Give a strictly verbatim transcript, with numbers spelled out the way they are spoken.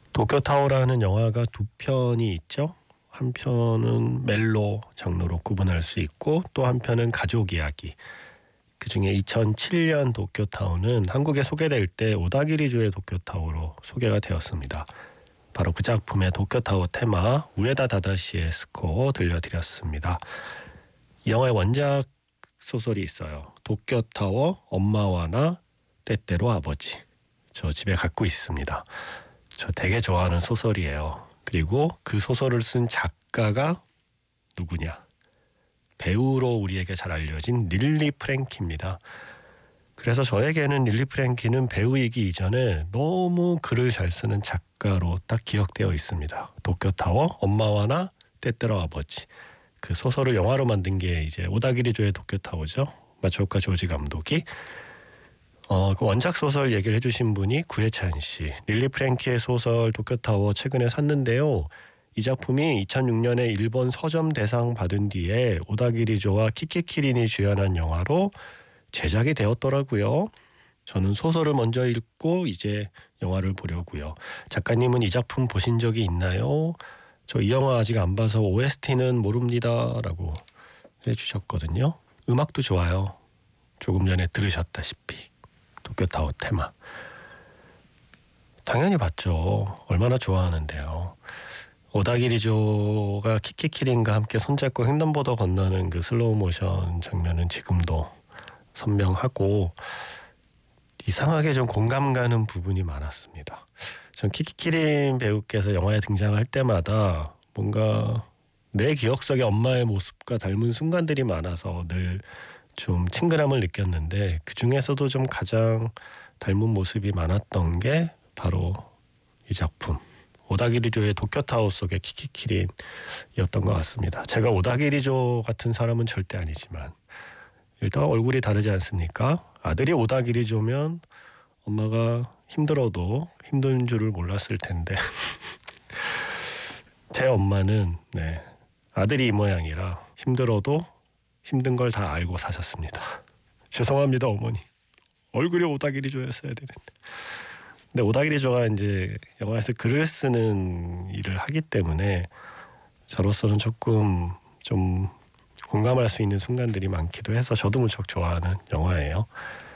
도쿄타워라는 영화가 두 편이 있죠. 한 편은 멜로 장르로 구분할 수 있고 또 한 편은 가족 이야기. 그중에 이천칠 년 도쿄타워는 한국에 소개될 때 오다기리조의 도쿄타워로 소개가 되었습니다. 바로 그 작품의 도쿄타워 테마 우에다 다다시의 스코어 들려드렸습니다. 이 영화의 원작 소설이 있어요. 도쿄타워, 엄마와 나, 때때로 아버지. 저 집에 갖고 있습니다. 저 되게 좋아하는 소설이에요. 그리고 그 소설을 쓴 작가가 누구냐? 배우로 우리에게 잘 알려진 릴리 프랭키입니다. 그래서 저에게는 릴리 프랭키는 배우이기 이전에 너무 글을 잘 쓰는 작가로 딱 기억되어 있습니다. 도쿄타워, 엄마와 나, 때때로 아버지. 그 소설을 영화로 만든 게 이제 오다기리조의 도쿄타워죠. 마츠오카 조지 감독이. 어, 그 원작 소설 얘기를 해주신 분이 구혜찬 씨. 릴리 프랭키의 소설 도쿄타워 최근에 샀는데요. 이 작품이 이천육 년에 일본 서점 대상 받은 뒤에 오다기리조와 키키키린이 주연한 영화로 제작이 되었더라고요. 저는 소설을 먼저 읽고 이제 영화를 보려고요. 작가님은 이 작품 보신 적이 있나요? 저 이 영화 아직 안 봐서 오에스티는 모릅니다라고 해주셨거든요. 음악도 좋아요. 조금 전에 들으셨다시피 도쿄타워 테마. 당연히 봤죠. 얼마나 좋아하는데요. 오다기리조가 키키키린과 함께 손잡고 횡단보도 건너는 그 슬로우 모션 장면은 지금도 선명하고 이상하게 좀 공감 가는 부분이 많았습니다. 전 키키키린 배우께서 영화에 등장할 때마다 뭔가 내 기억 속의 엄마의 모습과 닮은 순간들이 많아서 늘 좀 친근함을 느꼈는데 그 중에서도 좀 가장 닮은 모습이 많았던 게 바로 이 작품 오다기리조의 도쿄타워 속의 키키키린이었던 것 같습니다. 제가 오다기리조 같은 사람은 절대 아니지만 일단 얼굴이 다르지 않습니까? 아들이 오다기리조면 엄마가 힘들어도 힘든 줄을 몰랐을 텐데 제 엄마는 네, 아들이 이 모양이라 힘들어도 힘든 걸 다 알고 사셨습니다. 죄송합니다 어머니. 얼굴이 오다기리조였어야 되는데. 근데 오다기리조가 이제 영화에서 글을 쓰는 일을 하기 때문에 저로서는 조금 좀 공감할 수 있는 순간들이 많기도 해서 저도 무척 좋아하는 영화예요.